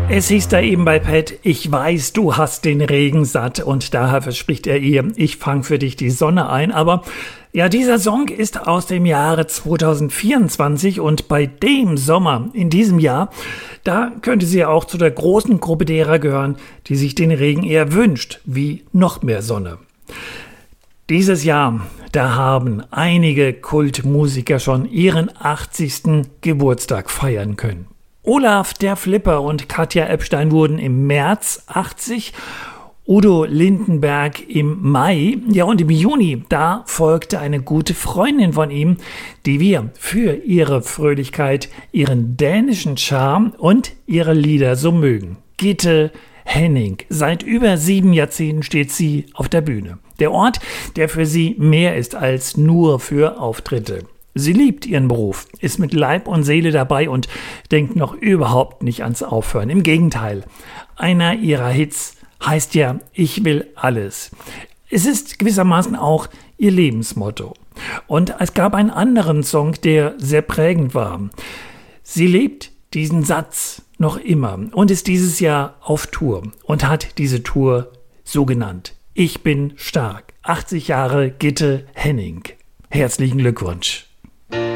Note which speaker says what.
Speaker 1: Es hieß da eben bei Pat, ich weiß, du hast den Regen satt, und daher verspricht er ihr, ich fang für dich die Sonne ein. Aber ja, dieser Song ist aus dem Jahre 2024, und bei dem Sommer in diesem Jahr, da könnte sie ja auch zu der großen Gruppe derer gehören, die sich den Regen eher wünscht, wie noch mehr Sonne. Dieses Jahr, da haben einige Kultmusiker schon ihren 80. Geburtstag feiern können. Olaf der Flipper und Katja Epstein wurden im März 80, Udo Lindenberg im Mai, ja, und im Juni, da folgte eine gute Freundin von ihm, die wir für ihre Fröhlichkeit, ihren dänischen Charme und ihre Lieder so mögen. Gitte Henning. Seit über 7 Jahrzehnten steht sie auf der Bühne. Der Ort, der für sie mehr ist als nur für Auftritte. Sie liebt ihren Beruf, ist mit Leib und Seele dabei und denkt noch überhaupt nicht ans Aufhören. Im Gegenteil, einer ihrer Hits heißt ja Ich will alles. Es ist gewissermaßen auch ihr Lebensmotto. Und es gab einen anderen Song, der sehr prägend war. Sie lebt diesen Satz noch immer und ist dieses Jahr auf Tour und hat diese Tour so genannt. Ich bin stark. 80 Jahre Gitte Henning. Herzlichen Glückwunsch.